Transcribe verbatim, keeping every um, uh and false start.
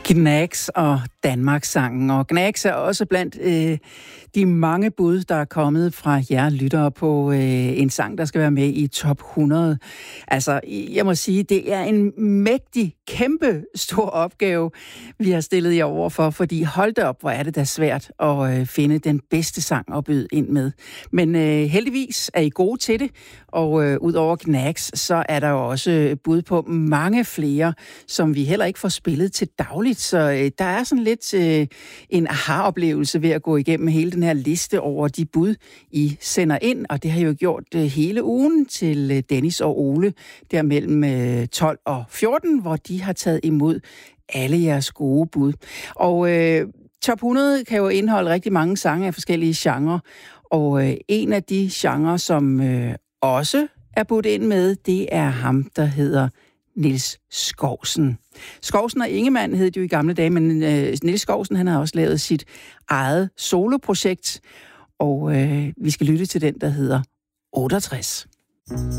Gnags og Danmarkssangen. Og Gnags er også blandt øh, de mange bud, der er kommet fra jer lyttere på øh, en sang, der skal være med i top hundrede. Altså, jeg må sige, det er en mægtig, kæmpe stor opgave, vi har stillet jer over for, fordi hold da op, hvor er det da svært at øh, finde den bedste sang at byde ind med. Men øh, heldigvis er I gode til det, og øh, ud over Gnags, så er der jo også bud på mange flere, som vi heller ikke får spillet til dagligt. Så øh, der er sådan lidt øh, en aha-oplevelse ved at gå igennem hele den her liste over de bud, I sender ind. Og det har I jo gjort øh, hele ugen til øh, Dennis og Ole, der mellem øh, tolv og fjorten, hvor de har taget imod alle jeres gode bud. Og øh, top hundrede kan jo indeholde rigtig mange sange af forskellige genrer. Og øh, en af de genrer, som øh, også er budt ind med, det er ham, der hedder Niels Skousen. Skousen og Ingemann hed det jo i gamle dage, men øh, Niels Skousen, han har også lavet sit eget soloprojekt, og øh, vi skal lytte til den, der hedder otteogtres.